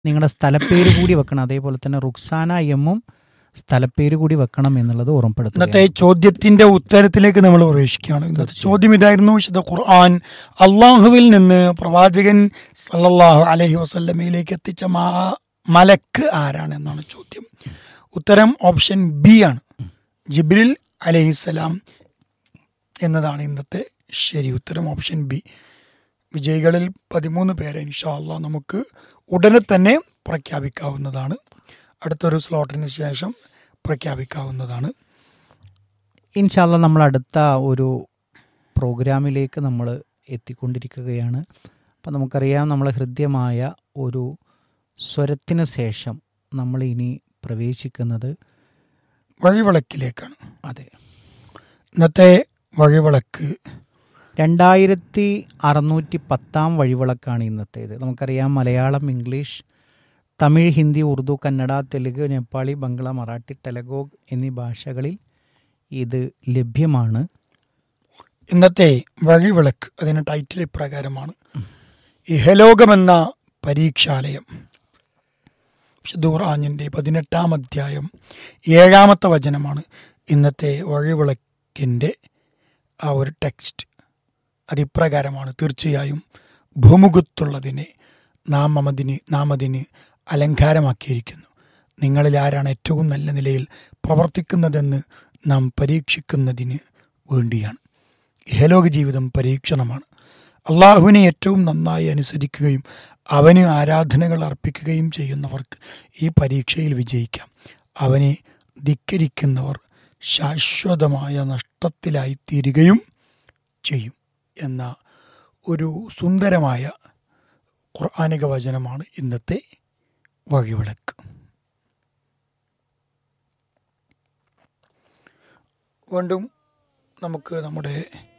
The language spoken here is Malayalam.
നിങ്ങളുടെ സ്ഥലപ്പേര് കൂടി വെക്കണം. അതേപോലെ തന്നെ റുക്സാന എമ്മും സ്ഥലപ്പേര് കൂടി വെക്കണം എന്നുള്ളത് ഓർമ്മപ്പെടുത്തുക. ഇന്നത്തെ ചോദ്യത്തിന്റെ ഉത്തരത്തിലേക്ക് നമ്മൾ പ്രവേശിക്കുകയാണ്. ഇന്നത്തെ ചോദ്യം ഇതായിരുന്നു: വിശുദ്ധ ഖുർആൻ അള്ളാഹുവിൽ നിന്ന് പ്രവാചകൻ സല്ലല്ലാഹു അലൈഹി വസല്ലമയിലേക്ക് എത്തിച്ച മലക്ക് ആരാണ് എന്നാണ് ചോദ്യം. ഉത്തരം ഓപ്ഷൻ ബി ആണ്, ജിബ്രീൽ അലൈഹിസ്സലാം എന്നതാണ് ഇന്നത്തെ ശരി ഉത്തരം, ഓപ്ഷൻ ബി. വിജയികളിൽ 13 പേരെ ഇൻഷാ അല്ലാഹ് നമുക്ക് ഉടനെ തന്നെ പ്രഖ്യാപിക്കാവുന്നതാണ്. അടുത്തൊരു സ്ലോട്ടിന് ശേഷം പ്രഖ്യാപിക്കാവുന്നതാണ്. ഇൻഷാ അല്ലാഹ് നമ്മൾ അടുത്ത ഒരു പ്രോഗ്രാമിലേക്ക് നമ്മൾ എത്തിക്കൊണ്ടിരിക്കുകയാണ്. അപ്പം നമുക്കറിയാം, നമ്മൾ ഹൃദ്യമായ ഒരു സ്വരത്തിന് ശേഷം നമ്മൾ ഇനി പ്രവേശിക്കുന്നത് വഴിവിളക്കിലേക്കാണ്. അതെ, ഇന്നത്തെ വഴിവിളക്ക് 2610 വഴിവിളക്കാണ് ഇന്നത്തേത്. നമുക്കറിയാം, മലയാളം, ഇംഗ്ലീഷ്, തമിഴ്, ഹിന്ദി, ഉറുദു, കന്നഡ, തെലുങ്ക്, നേപ്പാളി, ബംഗ്ല, മറാഠി, ടെലഗോഗ് എന്നീ ഭാഷകളിൽ ഇത് ലഭ്യമാണ്. ഇന്നത്തെ വഴിവിളക്ക് അതിന് ടൈറ്റിൽ ഇപ്രകാരമാണ്: ഇഹലോകമെന്ന പരീക്ഷാലയം. വിശുദ്ധ ഖുർആനിന്റെ 18-ാം അധ്യായം 7-ാമത്തെ വചനമാണ് ഇന്നത്തെ വഴിവിളക്കിൻ്റെ ആ ഒരു ടെക്സ്റ്റ്. അതിപ്രകാരമാണ്: തീർച്ചയായും ഭൂമുഖത്തുള്ളതിനെ നാം അതിന് അലങ്കാരമാക്കിയിരിക്കുന്നു. നിങ്ങളിൽ ആരാണ് ഏറ്റവും നല്ല നിലയിൽ പ്രവർത്തിക്കുന്നതെന്ന് നാം പരീക്ഷിക്കുന്നതിന് വേണ്ടിയാണ്. ഇഹലോക ജീവിതം പരീക്ഷണമാണ്. അള്ളാഹുവിനെ ഏറ്റവും നന്നായി അനുസരിക്കുകയും അവന് ആരാധനകൾ അർപ്പിക്കുകയും ചെയ്യുന്നവർക്ക് ഈ പരീക്ഷയിൽ വിജയിക്കാം. അവനെ ധിക്കരിക്കുന്നവർ ശാശ്വതമായ നഷ്ടത്തിലായിത്തീരുകയും ചെയ്യും എന്ന ഒരു സുന്ദരമായ ഖുർആനിക വചനമാണ് ഇന്നത്തെ വഴിവിളക്ക്. വീണ്ടും നമുക്ക് നമ്മുടെ